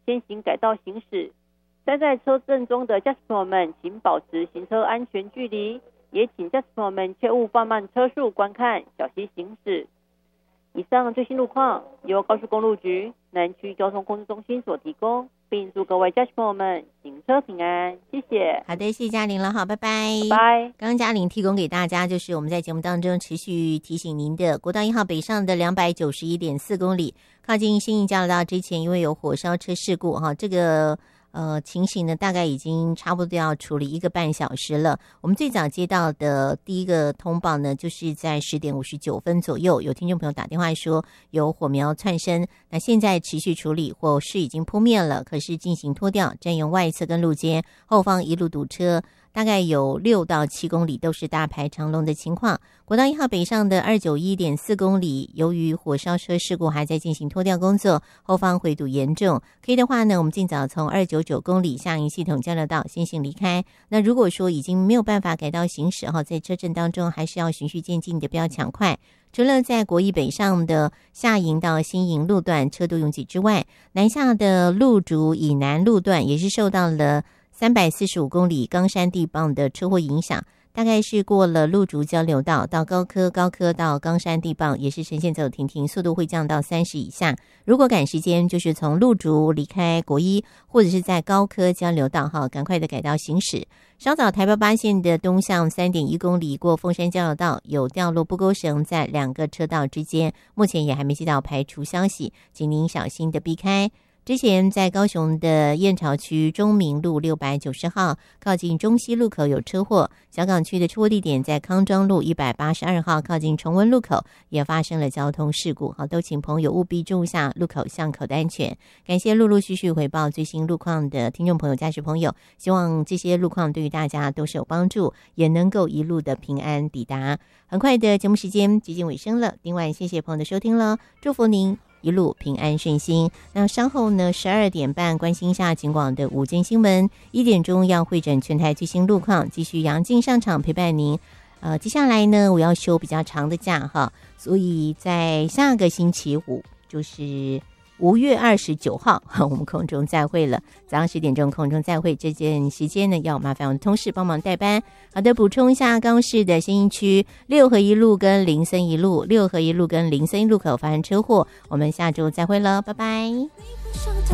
先行改道行驶。站在车阵中的驾驶朋友们，请保持行车安全距离，也请驾驶朋友们切勿放慢车速观看，小心行驶。以上最新路况由高速公路局南区交通控制中心所提供，并祝各位驾驶朋友们行车平安，谢谢。 好的，谢谢嘉玲了，好，拜拜。 拜拜。 刚刚嘉玲提供给大家就是我们在节目当中持续提醒您的国道1号北上的291.4公里，靠近新营交流道之前，因为有火烧车事故哈，这个情形呢，大概已经差不多要处理1个半小时了。我们最早接到的第一个通报呢，就是在10点59分左右，有听众朋友打电话说有火苗窜升，那现在持续处理，火势已经扑灭了，可是进行拖吊，占用外侧跟路肩，后方一路堵车。大概有6到7公里都是大排长龙的情况。国道1号北上的291.4公里，由于火烧车事故还在进行拖吊工作，后方回堵严重。可以的话呢，我们尽早从299公里下营系统交流道先行离开。那如果说已经没有办法改道行驶，在车阵当中还是要循序渐进的，不要抢快。除了在国一北上的下营到新营路段车多拥挤之外，南下的鹿竹以南路段也是受到了345公里冈山地磅的车祸影响，大概是过了鹿竹交流道到高科到冈山地磅，也是呈现走停停，速度会降到30以下。如果赶时间，就是从鹿竹离开国一，或者是在高科交流道赶快的改道行驶。稍早台8线的东向3.1公里过凤山交流道有掉落不钩绳在2个车道之间，目前也还没接到排除消息，请您小心的避开。之前在高雄的燕巢区中明路690号靠近中西路口有车祸，小港区的车祸地点在康庄路182号靠近崇文路口也发生了交通事故，都请朋友务必注意下路口巷口的安全。感谢陆续回报最新路况的听众朋友、驾驶朋友，希望这些路况对于大家都是有帮助，也能够一路的平安抵达。很快的节目时间接近尾声了，另外谢谢朋友的收听了，祝福您一路平安顺心。那稍后呢，12点半关心一下警广的午间新闻，1点钟要会诊全台最新路况，继续杨静上场陪伴您。接下来呢，我要休比较长的假所以在下个星期五，就是5月29号，我们空中再会了。早上10点钟空中再会，这件时间呢，要麻烦我的同事帮忙代班。好的，补充一下，高市的新营区6合一路跟林森一路，6合一路跟林森一路口发生车祸。我们下周再会了，拜拜。